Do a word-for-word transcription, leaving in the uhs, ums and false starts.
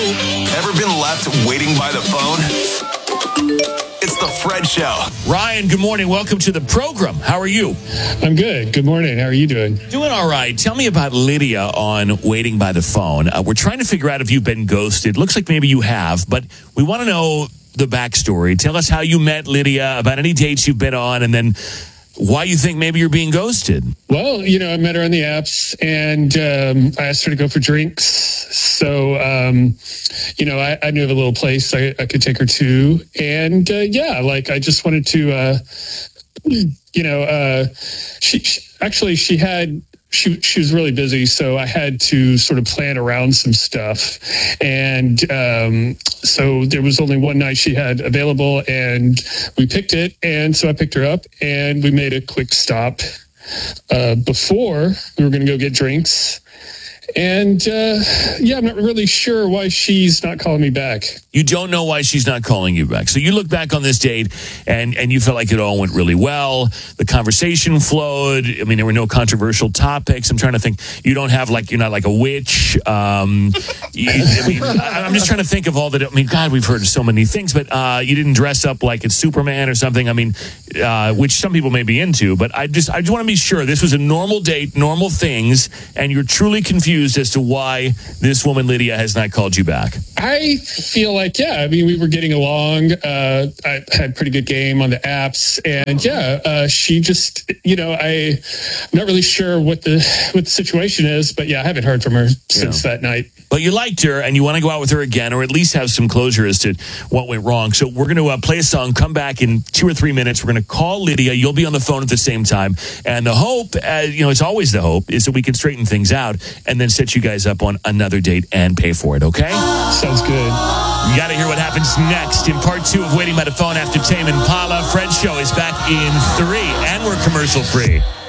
Ever been left waiting by the phone? It's the Fred Show. Ryan, good morning. Welcome to the program. How are you? I'm good. Good morning. How are you doing? Doing all right. Tell me about Lydia on Waiting by the Phone. Uh, we're trying to figure out if you've been ghosted. Looks like maybe you have, but we want to know the backstory. Tell us how you met Lydia, about any dates you've been on, and then why you think maybe you're being ghosted. Well, you know, I met her on the apps, and um, I asked her to go for drinks. So, um, you know, I, I knew of a little place I, I could take her to. And, uh, yeah, like, I just wanted to, uh, you know, uh, she, she actually, she had... She she was really busy, so I had to sort of plan around some stuff. And um, so there was only one night she had available, and we picked it. And so I picked her up, and we made a quick stop uh, before we were going to go get drinks. And, uh, yeah, I'm not really sure why she's not calling me back. You don't know why she's not calling you back. So you look back on this date, and, and you felt like it all went really well. The conversation flowed. I mean, there were no controversial topics. I'm trying to think. You don't have, like, you're not like a witch. Um, you, I mean, I, I'm just trying to think of all that. I mean, God, we've heard so many things, but uh, you didn't dress up like it's Superman or something. I mean, uh, which some people may be into. But I just, I just want to be sure this was a normal date, normal things, and you're truly confused as to why this woman, Lydia, has not called you back. I feel like, yeah, I mean, we were getting along. Uh, I had pretty good game on the apps. And, yeah, uh, she just, you know, I, I'm not really sure what the what the situation is. But, yeah, I haven't heard from her since yeah. that night. But you liked her, and you want to go out with her again, or at least have some closure as to what went wrong. So we're going to uh, play a song, come back in two or three minutes. We're going to call Lydia. You'll be on the phone at the same time. And the hope, uh, you know, it's always the hope, is that we can straighten things out and then set you guys up on another date and pay for it, okay? Sounds good. You got to hear what happens next in part two of Waiting by the Phone after Tame Impala. Fred Show is back in three, and we're commercial free.